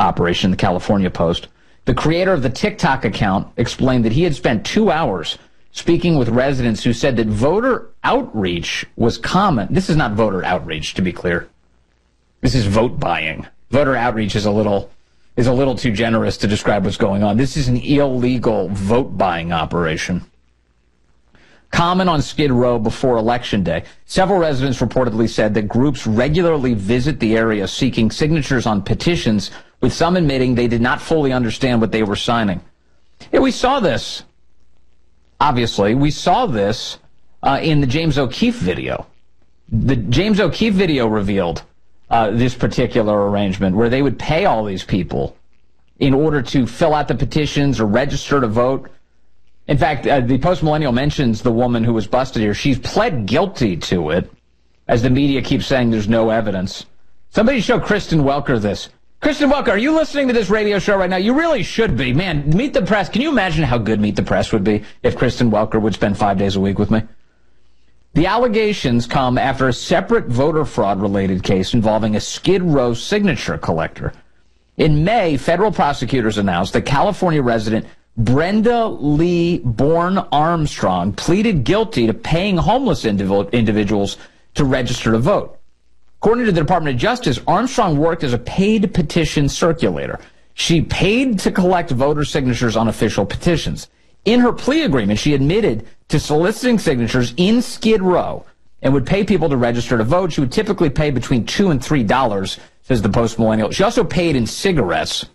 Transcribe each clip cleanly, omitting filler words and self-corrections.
operation, the California Post. The creator of the TikTok account explained that he had spent 2 hours speaking with residents who said that voter outreach was common. This is not voter outreach, to be clear. This is vote buying. Voter outreach is a little too generous to describe what's going on. This is an illegal vote buying operation. Common on Skid Row before Election Day. Several residents reportedly said that groups regularly visit the area seeking signatures on petitions, with some admitting they did not fully understand what they were signing. Yeah, we saw this. Obviously, we saw this in the James O'Keefe video. The James O'Keefe video revealed this particular arrangement where they would pay all these people in order to fill out the petitions or register to vote. In fact, the Post-Millennial mentions the woman who was busted here. She's pled guilty to it, as the media keeps saying there's no evidence. Somebody show Kristen Welker this. Kristen Welker, are you listening to this radio show right now? You really should be. Man, Meet the Press. Can you imagine how good Meet the Press would be if Kristen Welker would spend 5 days a week with me? The allegations come after a separate voter fraud-related case involving a Skid Row signature collector. In May, federal prosecutors announced that California resident Brenda Lee Bourne Armstrong pleaded guilty to paying homeless individuals to register to vote. According to the Department of Justice, Armstrong worked as a paid petition circulator. She paid to collect voter signatures on official petitions. In her plea agreement, she admitted to soliciting signatures in Skid Row and would pay people to register to vote. She would typically pay between $2 and $3, says the Post-Millennial. She also paid in cigarettes.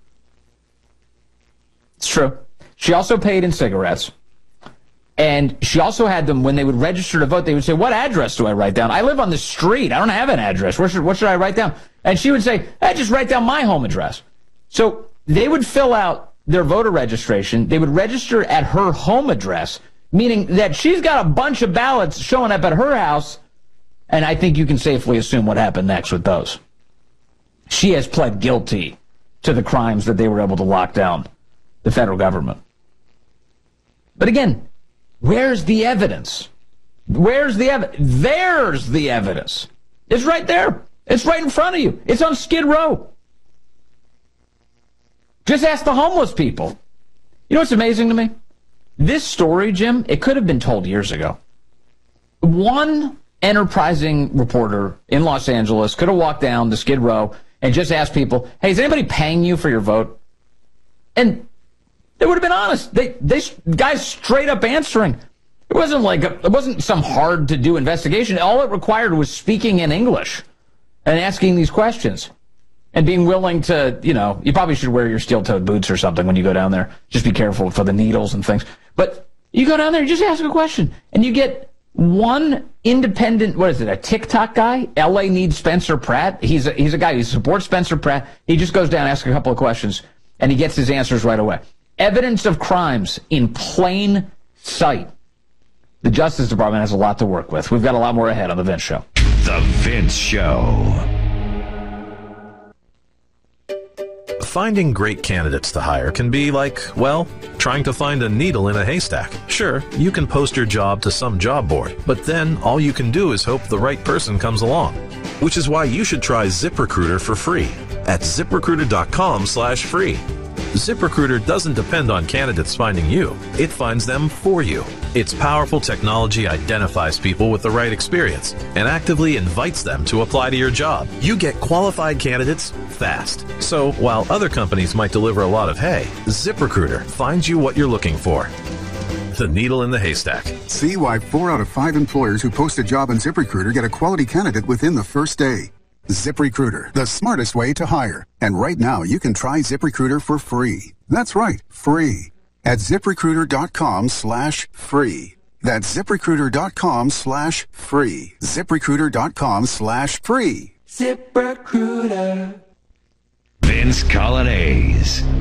It's true. She also paid in cigarettes. And she also had them, when they would register to vote, they would say, what address do I write down? I live on the street. I don't have an address. What should I write down? And she would say, just write down my home address. So they would fill out their voter registration. They would register at her home address, meaning that she's got a bunch of ballots showing up at her house. And I think you can safely assume what happened next with those. She has pled guilty to the crimes that they were able to lock down, the federal government. But again, where's the evidence? Where's the evidence? There's the evidence. It's right there. It's right in front of you. It's on Skid Row. Just ask the homeless people. You know what's amazing to me? This story, Jim, it could have been told years ago. One enterprising reporter in Los Angeles could have walked down to Skid Row and just asked people, hey, is anybody paying you for your vote? And they would have been honest. They guys straight up answering. It wasn't some hard to do investigation. All it required was speaking in English and asking these questions and being willing to, you probably should wear your steel-toed boots or something when you go down there. Just be careful for the needles and things. But you go down there, you just ask a question, and you get one independent, a TikTok guy? LA needs Spencer Pratt. He's a guy who supports Spencer Pratt. He just goes down, asks a couple of questions, and he gets his answers right away. Evidence of crimes in plain sight. The Justice Department has a lot to work with. We've got a lot more ahead on The Vince Show. The Vince Show. Finding great candidates to hire can be like, trying to find a needle in a haystack. Sure, you can post your job to some job board, but then all you can do is hope the right person comes along. Which is why you should try ZipRecruiter for free at ZipRecruiter.com/free. ZipRecruiter doesn't depend on candidates finding you. It finds them for you. Its powerful technology identifies people with the right experience and actively invites them to apply to your job. You get qualified candidates fast. So while other companies might deliver a lot of hay, ZipRecruiter finds you what you're looking for. The needle in the haystack. See why 4 out of 5 employers who post a job on ZipRecruiter get a quality candidate within the first day. ZipRecruiter, the smartest way to hire. And right now, you can try ZipRecruiter for free. That's right, free. At ZipRecruiter.com/free. That's ZipRecruiter.com/free. ZipRecruiter.com/free. ZipRecruiter. Vince Coglianese.